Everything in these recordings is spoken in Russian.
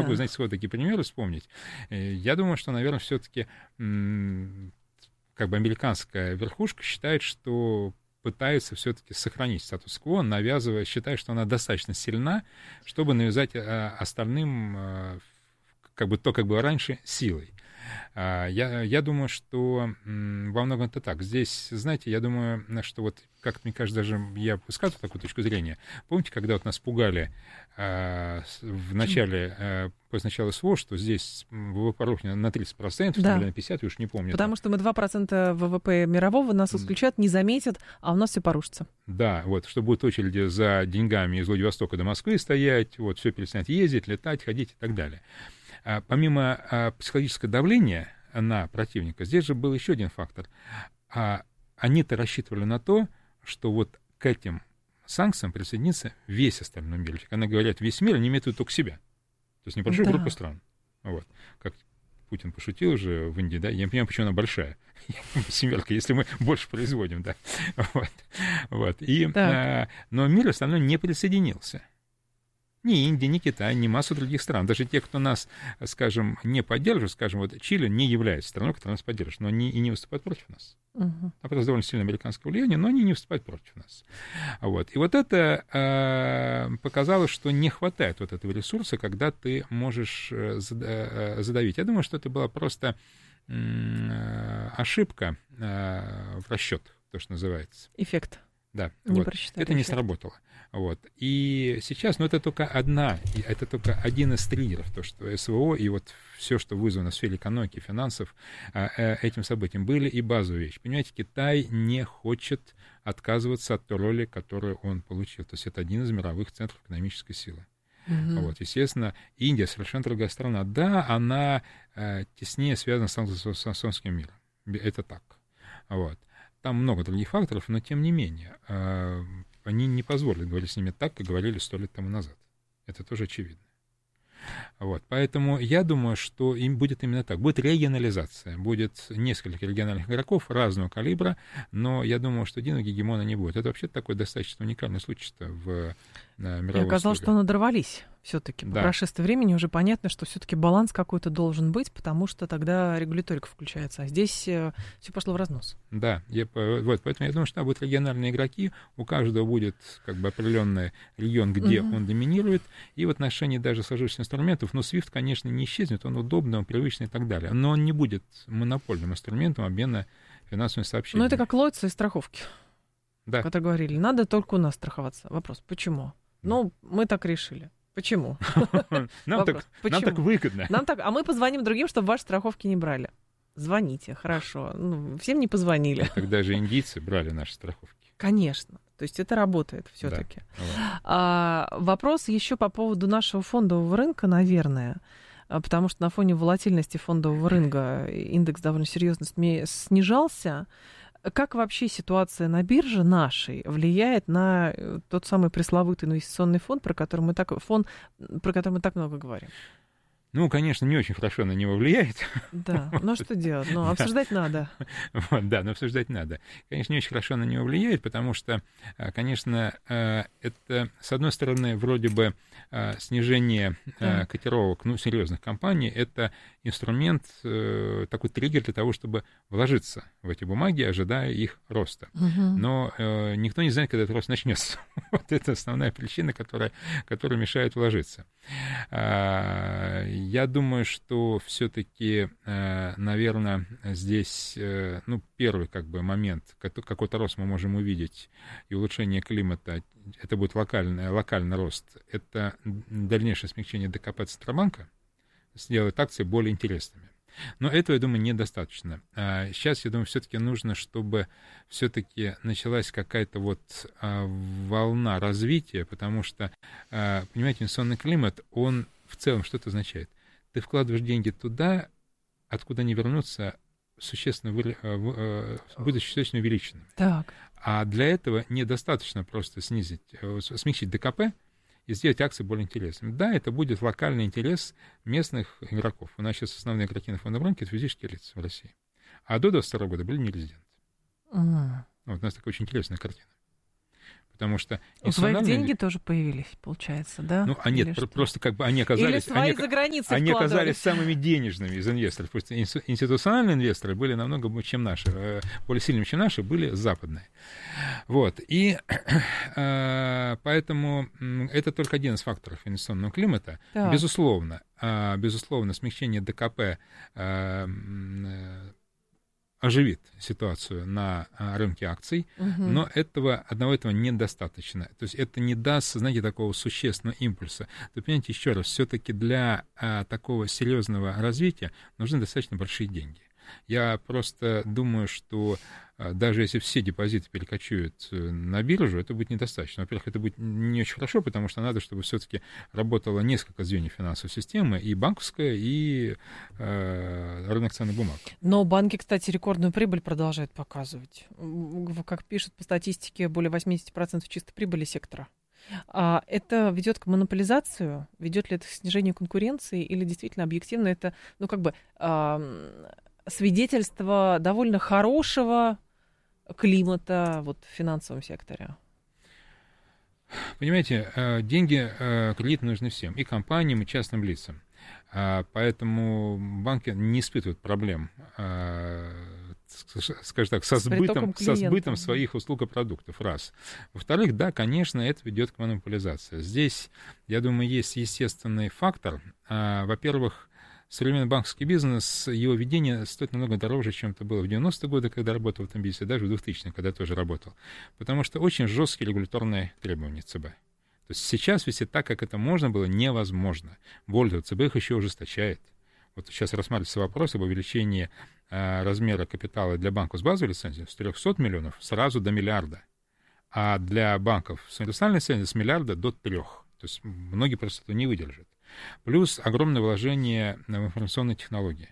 могу, знаете, вот такие примеры вспомнить. Я думаю, что, наверное, все-таки как бы американская верхушка считает, что пытается все-таки сохранить статус-кво, навязывая, считая, что она достаточно сильна, чтобы навязать остальным как бы то, как было раньше, силой. Я думаю, что во многом это так. Здесь, знаете, я думаю, что вот, как мне кажется, даже я высказываю такую точку зрения. Помните, когда вот нас пугали в начале, после начала СВО, что здесь ВВП рухнет на 30%, да. или на 50%, я уж не помню. Потому что мы 2% ВВП мирового нас исключат, не заметят, а у нас все порушится. Да, вот, что будут очереди за деньгами из Владивостока до Москвы стоять, вот, все перестанет ездить, летать, ходить и так далее. Помимо психологического давления на противника, здесь же был еще один фактор. Они-то рассчитывали на то, что вот к этим санкциям присоединится весь остальной мир. Когда говорят весь мир, они имеют в виду только себя. То есть небольшую группу стран. Вот. Как Путин пошутил уже в Индии, да, я не понимаю, почему она большая. Семерка, если мы больше производим, да. Вот. Но мир остальной не присоединился. Ни Индия, ни Китай, ни масса других стран. Даже те, кто нас, скажем, не поддерживает, скажем, вот Чили не является страной, которая нас поддерживает, но они и не выступают против нас. Там просто довольно сильное американское влияние, но они не выступают против нас. Вот. И вот это показало, что не хватает вот этого ресурса, когда ты можешь задавить. Я думаю, что это была просто ошибка в расчетах, то, что называется. Эффект. Да, вот. Это не сработало. Вот. И сейчас, это только один из триггеров, то, что СВО и вот все, что вызвано в сфере экономики, финансов, этим событием были и базовые вещи. Понимаете, Китай не хочет отказываться от той роли, которую он получил. То есть это один из мировых центров экономической силы. Вот, естественно, Индия совершенно другая страна. Да, она теснее связана с англосаксонским миром. Это так. Вот. Там много других факторов, но тем не менее, они не позволили говорить с ними так, как говорили 100 лет тому назад. Это тоже очевидно. Вот, поэтому я думаю, что им будет именно так. Будет регионализация, будет несколько региональных игроков разного калибра, но я думаю, что единого гегемона не будет. Это вообще такой достаточно уникальный случай-то в мировой истории. Оказалось, что надорвались все-таки. По прошествии времени уже понятно, что все-таки баланс какой-то должен быть, потому что тогда регуляторика включается, а здесь все пошло в разнос. Да, поэтому я думаю, что будут региональные игроки, у каждого будет как бы определенный регион, где он доминирует, и в отношении даже сложившихся инструментов, SWIFT, конечно, не исчезнет, он удобный, он привычный и так далее, но он не будет монопольным инструментом обмена финансовыми сообщениями. Ну, это как лоицы и страховки, которые говорили, надо только у нас страховаться. Вопрос, почему? Мы так решили. Почему? Нам так выгодно. А мы позвоним другим, чтобы ваши страховки не брали. Звоните, хорошо. Всем не позвонили. Тогда же индийцы брали наши страховки. Конечно. То есть это работает все-таки. Вопрос еще по поводу нашего фондового рынка, наверное. Потому что на фоне волатильности фондового рынка индекс довольно серьезно снижался. Как вообще ситуация на бирже нашей влияет на тот самый пресловутый инвестиционный фонд, про который мы так много говорим? Конечно, не очень хорошо на него влияет. Да, но что делать? Обсуждать надо. Да, но обсуждать надо. Конечно, не очень хорошо на него влияет, потому что, конечно, это, с одной стороны, вроде бы снижение котировок, серьезных компаний, это инструмент, такой триггер для того, чтобы вложиться в эти бумаги, ожидая их роста. Но никто не знает, когда этот рост начнется. Вот это основная причина, которая мешает вложиться. Я думаю, что все-таки, наверное, здесь, первый момент, какой-то рост мы можем увидеть, и улучшение климата, это будет локальный рост, это дальнейшее смягчение ДКП Центробанка, сделает акции более интересными. Но этого, я думаю, недостаточно. Сейчас, я думаю, все-таки нужно, чтобы все-таки началась какая-то волна развития, потому что, понимаете, инвестиционный климат, он в целом что это означает? Ты вкладываешь деньги туда, откуда они вернутся, будут существенно увеличенными. Так. А для этого недостаточно просто смягчить ДКП и сделать акции более интересными. Да, это будет локальный интерес местных игроков. У нас сейчас основные игроки на фондовом рынке — это физические лица в России. А до 2022 года были нерезиденты. У нас такая очень интересная картина. Потому что свои деньги тоже появились, получается, да? Ну, а нет, просто как бы они оказались самыми денежными из инвесторов. Просто институциональные инвесторы были намного больше, чем наши, более сильными, чем наши, были западные. Вот. И поэтому это только один из факторов инвестиционного климата. Да. Безусловно, смягчение ДКП оживит ситуацию на рынке акций, но одного этого недостаточно. То есть это не даст, знаете, такого существенного импульса. Вы понимаете, еще раз, все-таки для такого серьезного развития нужны достаточно большие деньги. Я просто думаю, что даже если все депозиты перекочуют на биржу, это будет недостаточно. Во-первых, это будет не очень хорошо, потому что надо, чтобы все-таки работало несколько звеньев финансовой системы, и банковская, и рынок ценных бумаг. Но банки, кстати, рекордную прибыль продолжают показывать. Как пишут по статистике, более 80% чистой прибыли сектора. Это ведет к монополизации? Ведет ли это к снижению конкуренции? Или действительно объективно это, свидетельство довольно хорошего климата в финансовом секторе? Понимаете, деньги, кредиты нужны всем, и компаниям, и частным лицам. Поэтому банки не испытывают проблем, скажем так, со сбытом своих услуг и продуктов, раз. Во-вторых, да, конечно, это ведет к монополизации. Здесь, я думаю, есть естественный фактор. Во-первых, современный банковский бизнес, его ведение стоит намного дороже, чем это было в 90-е годы, когда работал в этом бизнесе, даже в 2000-е, когда я тоже работал. Потому что очень жесткие регуляторные требования ЦБ. То есть сейчас вести так, как это можно было, невозможно. Более того, ЦБ их еще ужесточает. Вот сейчас рассматривается вопрос об увеличении размера капитала для банков с базовой лицензией с 300 миллионов сразу до миллиарда. А для банков с универсальной лицензией с миллиарда до 3. То есть многие просто этого не выдержат. Плюс огромное вложение в информационные технологии.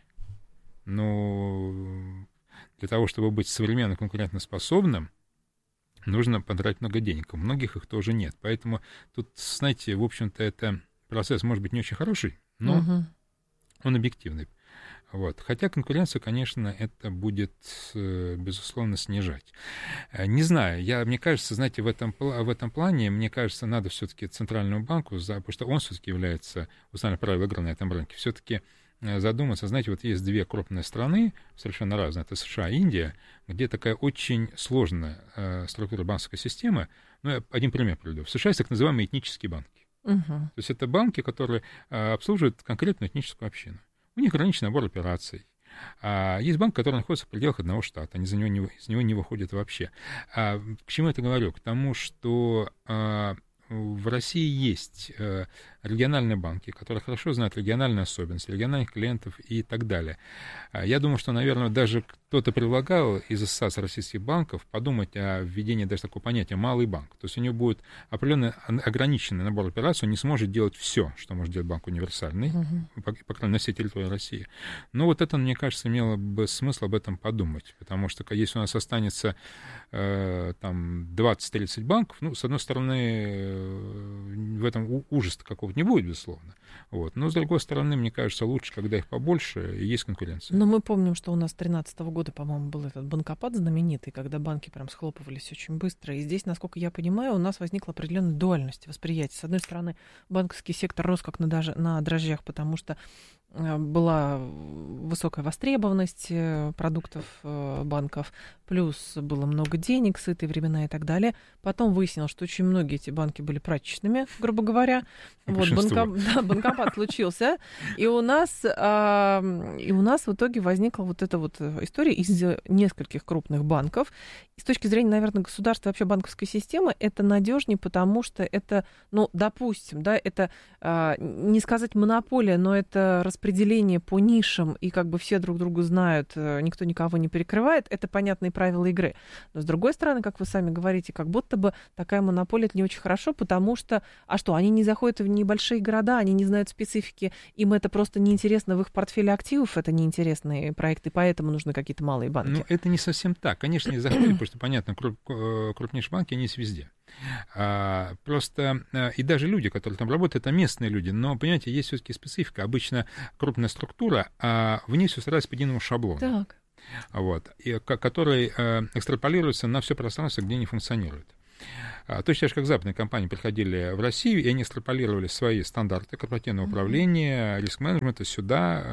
Ну, для того, чтобы быть современно конкурентоспособным, нужно потратить много денег. У многих их тоже нет. Поэтому тут, знаете, в общем-то, это процесс может быть не очень хороший, но он объективный. Вот. Хотя конкуренцию, конечно, это будет, безусловно, снижать. Не знаю, мне кажется, знаете, в этом плане, мне кажется, надо все-таки Центральному банку, потому что он все-таки является установленным правилом игры на этом рынке, все-таки задуматься. Знаете, вот есть две крупные страны, совершенно разные, это США и Индия, где такая очень сложная структура банковской системы. Ну, я один пример приведу. В США есть так называемые этнические банки. То есть это банки, которые обслуживают конкретную этническую общину. У них ограниченный набор операций. Есть банк, который находится в пределах одного штата, они из него не выходят вообще. К чему я это говорю? К тому, что в России есть региональные банки, которые хорошо знают региональные особенности, региональных клиентов и так далее. Я думаю, что, наверное, даже кто-то предлагал из Ассоциации российских банков подумать о введении даже такого понятия «малый банк». То есть у него будет определенно ограниченный набор операций, он не сможет делать все, что может делать банк универсальный, по крайней мере, на всей территории России. Но вот это, мне кажется, имело бы смысл об этом подумать, потому что если у нас останется там 20-30 банков, ну, с одной стороны, в этом ужаса какого-то не будет, безусловно. Вот. Но, с другой стороны, мне кажется, лучше, когда их побольше, и есть конкуренция. Но мы помним, что у нас с 2013 года, по-моему, был этот банкопад знаменитый, когда банки прям схлопывались очень быстро. И здесь, насколько я понимаю, у нас возникла определенная дуальность восприятия. С одной стороны, банковский сектор рос как на дрожжах, потому что была высокая востребованность продуктов банков, плюс было много денег, сытые времена и так далее. Потом выяснилось, что очень многие эти банки были прачечными, грубо говоря. Вот, банкопад случился. И у нас в итоге возникла вот эта вот история из нескольких крупных банков. И с точки зрения, наверное, государства, вообще банковской системы, это надежнее, потому что это, ну, допустим, да, это не сказать монополия, но это распределение по нишам, и как бы все друг друга знают, никто никого не перекрывает, это понятные правила игры. Но с другой стороны, как вы сами говорите, как будто бы такая монополия — это не очень хорошо, потому что, они не заходят в небольшие города, они не знают специфики, им это просто неинтересно, в их портфеле активов это неинтересные проекты, поэтому нужны какие-то малые банки. Ну, это не совсем так. Конечно, не заходят, потому что, понятно, крупнейшие банки, они есть везде. Просто, и даже люди, которые там работают, это местные люди, но, понимаете, есть все-таки специфика. Обычно крупная структура, в ней все старается по единому шаблону. Так. Вот, который экстраполируется на все пространство, где они функционируют. Точно так же, как западные компании приходили в Россию, и они экстраполировали свои стандарты корпоративного управления, риск-менеджмента сюда,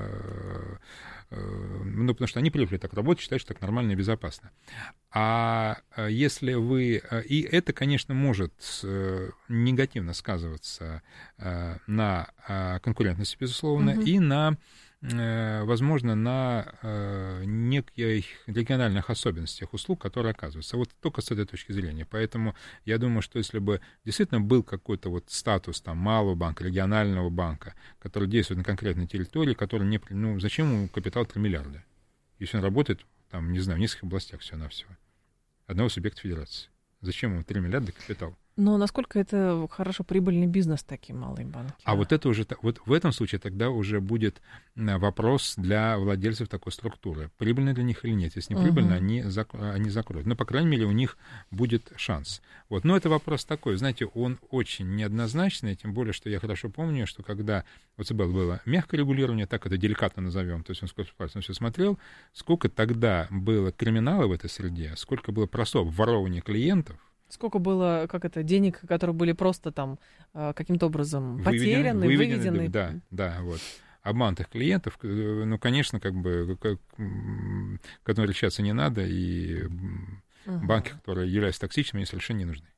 ну, потому что они привыкли так работать, считают, что так нормально и безопасно. А если вы... И это, конечно, может негативно сказываться на конкурентности, безусловно, и на... возможно, на неких региональных особенностях услуг, которые оказываются. Вот только с этой точки зрения. Поэтому я думаю, что если бы действительно был какой-то вот статус там, малого банка, регионального банка, который действует на конкретной территории, который не... Ну, зачем ему капитал 3 миллиарда? Если он работает, там, не знаю, в нескольких областях всего-навсего. Одного субъекта федерации. Зачем ему 3 миллиарда капитал? Но насколько это хорошо прибыльный бизнес, такие малые банки? А вот это уже, вот в этом случае тогда уже будет вопрос для владельцев такой структуры. Прибыльно для них или нет. Если не прибыльно, они закроют. Но, по крайней мере, у них будет шанс. Вот. Но это вопрос такой, знаете, он очень неоднозначный, тем более, что я хорошо помню, что когда у ЦБ было мягкое регулирование, так это деликатно назовем, то есть он сколько пальцем все смотрел, сколько тогда было криминала в этой среде, сколько было простого ворования клиентов, сколько было, денег, которые были просто там каким-то образом потеряны, выведены. Да, вот. Обманутых клиентов, ну, конечно, которые решаться не надо, и банки, которые являются токсичными, они совершенно не нужны.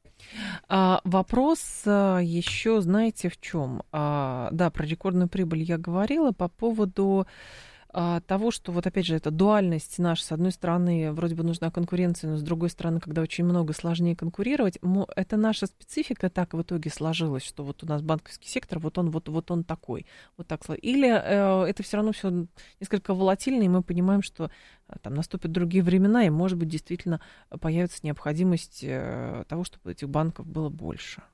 Вопрос еще, знаете, в чем? Да, про рекордную прибыль я говорила по поводу того, что вот опять же эта дуальность наша, с одной стороны, вроде бы нужна конкуренция, но с другой стороны, когда очень много, сложнее конкурировать, это наша специфика так в итоге сложилась, что вот у нас банковский сектор, вот он такой, вот так. Или это все равно все несколько волатильно, и мы понимаем, что там наступят другие времена, и, может быть, действительно появится необходимость того, чтобы этих банков было больше,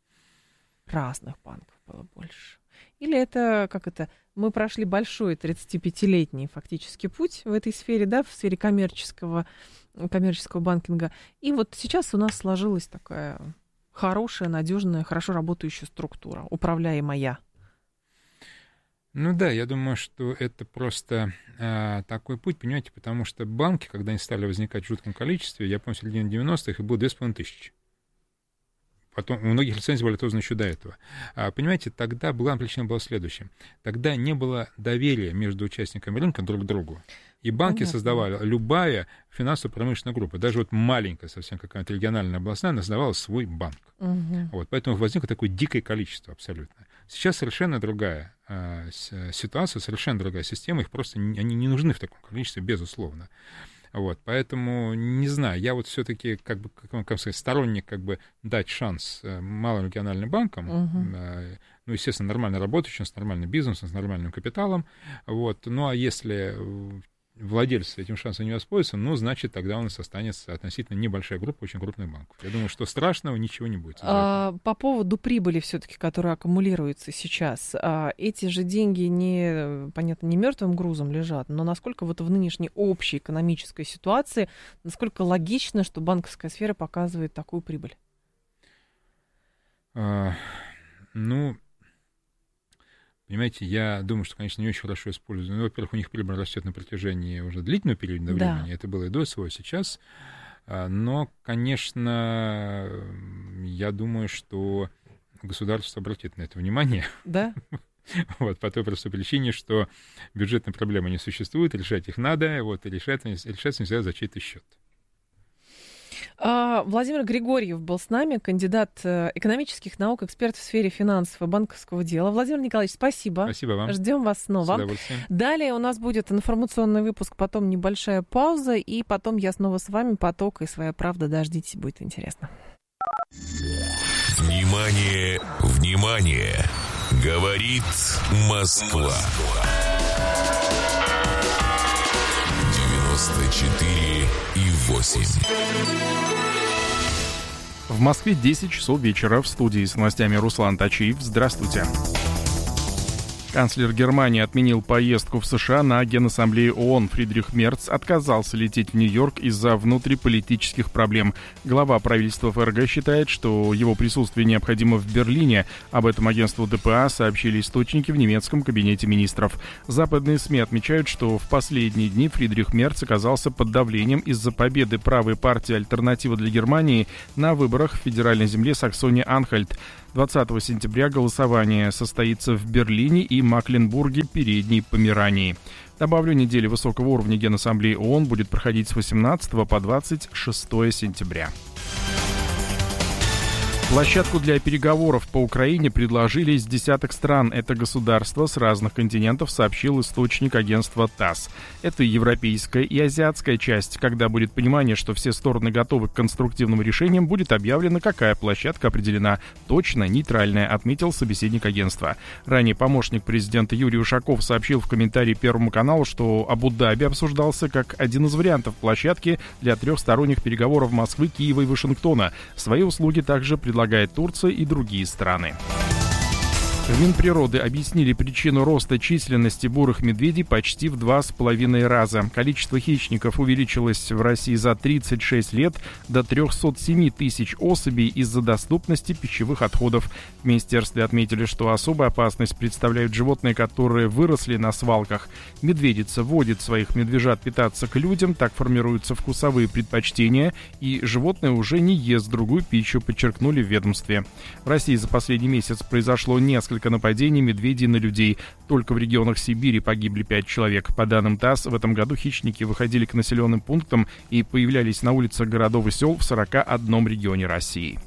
разных банков было больше. Или это, мы прошли большой 35-летний фактически путь в этой сфере, да, в сфере коммерческого банкинга. И вот сейчас у нас сложилась такая хорошая, надежная, хорошо работающая структура, управляемая. Ну да, я думаю, что это просто такой путь, понимаете, потому что банки, когда они стали возникать в жутком количестве, я помню, в середине 90-х их было 2500. Потом у многих лицензий были отобраны еще до этого. Понимаете, тогда главная причина была следующая. Тогда не было доверия между участниками рынка друг к другу. И банки создавали, любая финансово-промышленная группа, даже вот маленькая совсем какая-то региональная областная, она создавала свой банк. Вот, поэтому возникло такое дикое количество абсолютно. Сейчас совершенно другая ситуация, совершенно другая система. Их просто они не нужны в таком количестве, безусловно. Вот, поэтому, не знаю, я вот все-таки, как сказать, сторонник, дать шанс малым региональным банкам, ну, естественно, нормально работающим, с нормальным бизнесом, с нормальным капиталом, вот, ну, а если владельцы этим шансом не воспользуются, ну, значит, тогда у нас останется относительно небольшая группа очень крупных банков. Я думаю, что страшного ничего не будет. По поводу прибыли все-таки, которая аккумулируется сейчас, эти же деньги понятно, не мертвым грузом лежат, но насколько вот в нынешней общей экономической ситуации, насколько логично, что банковская сфера показывает такую прибыль? Ну, понимаете, я думаю, что, конечно, не очень хорошо используют. Ну, во-первых, у них прибыль растет на протяжении уже длительного периода времени. Это было и до своего, сейчас. Но, конечно, я думаю, что государство обратит на это внимание. Да? Вот, по той простой причине, что бюджетные проблемы не существуют, решать их надо, вот, и решаться нельзя за чей-то счет. Владимир Григорьев был с нами, кандидат экономических наук, эксперт в сфере финансов и банковского дела. Владимир Николаевич, спасибо. Спасибо вам. Ждем вас снова. С удовольствием. Далее у нас будет информационный выпуск, потом небольшая пауза, и потом я снова с вами, «Поток» и «Своя правда». Дождитесь, будет интересно. Внимание, внимание! Говорит Москва. 94,8. В Москве 10 часов вечера. В студии с новостями Руслан Тачиев. Здравствуйте. Канцлер Германии отменил поездку в США на Генассамблею ООН. Фридрих Мерц отказался лететь в Нью-Йорк из-за внутриполитических проблем. Глава правительства ФРГ считает, что его присутствие необходимо в Берлине. Об этом агентству ДПА сообщили источники в немецком кабинете министров. Западные СМИ отмечают, что в последние дни Фридрих Мерц оказался под давлением из-за победы правой партии «Альтернатива для Германии» на выборах в федеральной земле Саксония-Анхальт. 20 сентября голосование состоится в Берлине и Мекленбурге, Передней Померании. Добавлю, неделя высокого уровня Генассамблеи ООН будет проходить с 18 по 26 сентября. Площадку для переговоров по Украине предложили из десяток стран. Это государства с разных континентов, сообщил источник агентства ТАСС. Это европейская и азиатская часть. Когда будет понимание, что все стороны готовы к конструктивным решениям, будет объявлено, какая площадка определена. Точно нейтральная, отметил собеседник агентства. Ранее помощник президента Юрий Ушаков сообщил в комментарии Первому каналу, что Абу-Даби обсуждался как один из вариантов площадки для трехсторонних переговоров Москвы, Киева и Вашингтона. Свои услуги также предлагает Турция и другие страны. В Минприроды объяснили причину роста численности бурых медведей почти в 2,5 раза. Количество хищников увеличилось в России за 36 лет до 307 тысяч особей из-за доступности пищевых отходов. В министерстве отметили, что особую опасность представляют животные, которые выросли на свалках. Медведица вводит своих медвежат питаться к людям, так формируются вкусовые предпочтения, и животное уже не ест другую пищу, подчеркнули в ведомстве. В России за последний месяц произошло несколько нападений медведей на людей. Только в регионах Сибири погибли 5 человек. По данным ТАСС, в этом году хищники выходили к населенным пунктам и появлялись на улицах городов и сел в 41 регионе России.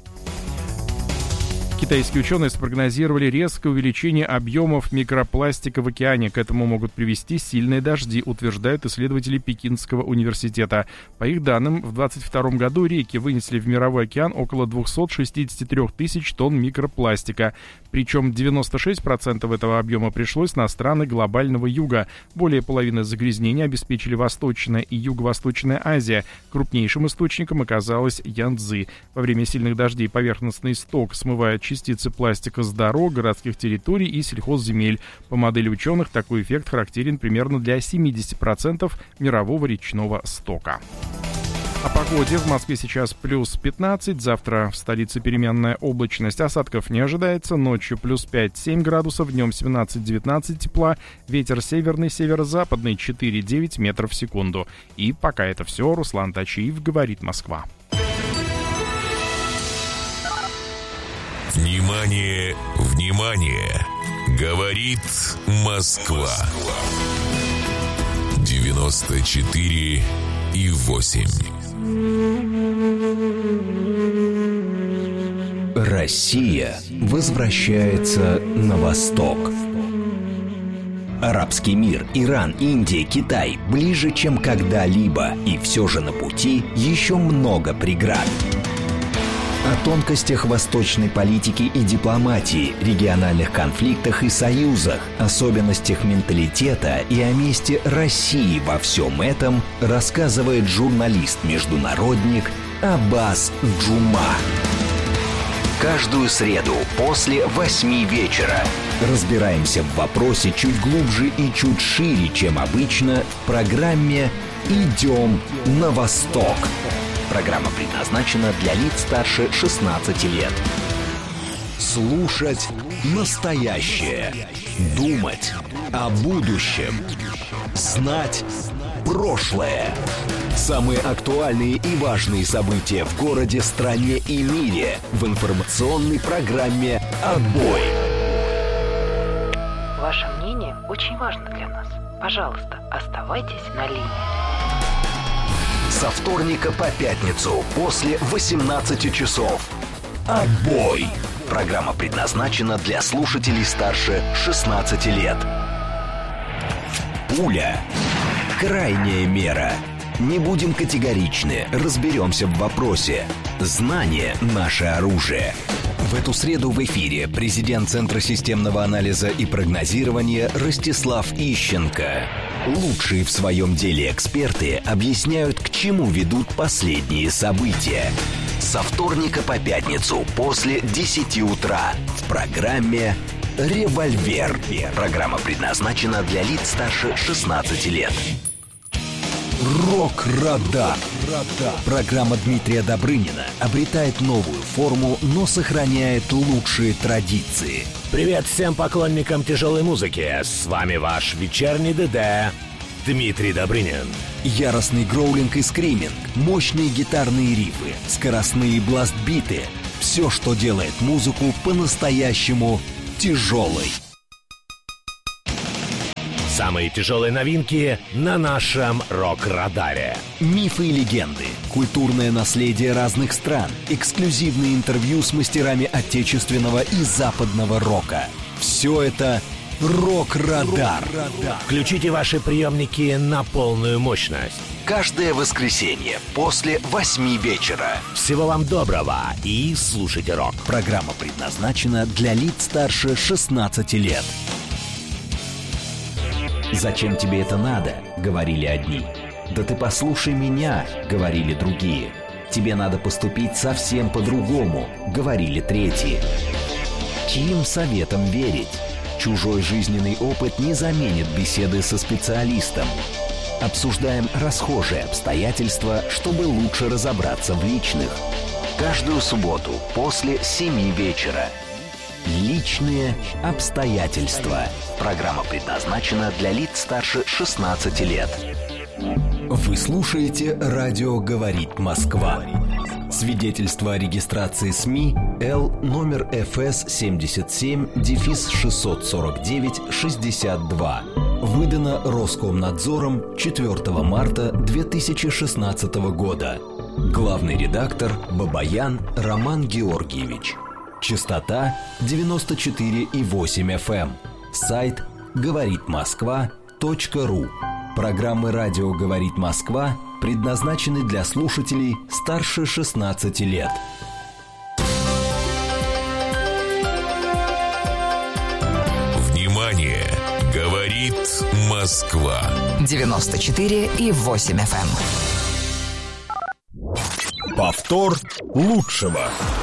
Китайские ученые спрогнозировали резкое увеличение объемов микропластика в океане. К этому могут привести сильные дожди, утверждают исследователи Пекинского университета. По их данным, в 2022 году реки вынесли в мировой океан около 263 тысяч тонн микропластика. Причем 96% этого объема пришлось на страны глобального юга. Более половины загрязнений обеспечили Восточная и Юго-Восточная Азия. Крупнейшим источником оказалась Янцзы. Во время сильных дождей поверхностный сток смывает частицы пластика с дорог, городских территорий и сельхозземель. По модели ученых, такой эффект характерен примерно для 70% мирового речного стока. О погоде. В Москве сейчас плюс 15, завтра в столице переменная облачность, осадков не ожидается, ночью плюс 5-7 градусов, днем 17-19 тепла, ветер северный, северо-западный 4-9 метров в секунду. И пока это все, Руслан Тачиев, говорит Москва. Внимание, внимание! Говорит Москва. 94,8. Россия возвращается на восток. Арабский мир, Иран, Индия, Китай ближе, чем когда-либо. И все же на пути еще много преград. О тонкостях восточной политики и дипломатии, региональных конфликтах и союзах, особенностях менталитета и о месте России во всем этом рассказывает журналист-международник Аббас Джума. Каждую среду после 8 вечера разбираемся в вопросе чуть глубже и чуть шире, чем обычно, в программе «Идем на восток». Программа предназначена для лиц старше 16 лет. Слушать настоящее. Думать о будущем. Знать прошлое. Самые актуальные и важные события в городе, стране и мире в информационной программе «Отбой». Ваше мнение очень важно для нас. Пожалуйста, оставайтесь на линии. Со вторника по пятницу после 18 часов. «Отбой». Программа предназначена для слушателей старше 16 лет. Пуля. Крайняя мера. Не будем категоричны, разберемся в вопросе. Знание – наше оружие. В эту среду в эфире президент Центра системного анализа и прогнозирования Ростислав Ищенко. Лучшие в своем деле эксперты объясняют, к чему ведут последние события. Со вторника по пятницу после 10 утра в программе «Револьвер». Программа предназначена для лиц старше 16 лет. Рок-радар. Программа Дмитрия Добрынина обретает новую форму, но сохраняет лучшие традиции. Привет всем поклонникам тяжелой музыки. С вами ваш вечерний ДД Дмитрий Добрынин. Яростный гроулинг и скриминг, мощные гитарные рифы, скоростные бластбиты. Все, что делает музыку по-настоящему тяжелой. Самые тяжелые новинки на нашем рок-радаре. Мифы и легенды, культурное наследие разных стран, эксклюзивные интервью с мастерами отечественного и западного рока. Все это «Рок-радар». Включите ваши приемники на полную мощность. Каждое воскресенье после 8 вечера. Всего вам доброго и слушайте рок. Программа предназначена для лиц старше 16 лет. «Зачем тебе это надо?» — говорили одни. «Да ты послушай меня!» — говорили другие. «Тебе надо поступить совсем по-другому!» — говорили третьи. Чьим советам верить? Чужой жизненный опыт не заменит беседы со специалистом. Обсуждаем расхожие обстоятельства, чтобы лучше разобраться в личных. Каждую субботу после 7 вечера. Личные обстоятельства. Программа предназначена для лиц старше 16 лет. Вы слушаете «Радио говорит Москва». Свидетельство о регистрации СМИ Л номер ФС 77-649-62. Выдано Роскомнадзором 4 марта 2016 года. Главный редактор Бабаян Роман Георгиевич. Частота 94,8 FM. Сайт говоритмосква.ру. Программы «Радио говорит Москва» предназначены для слушателей старше 16 лет. Внимание! Говорит Москва. 94,8 FM. Повтор лучшего.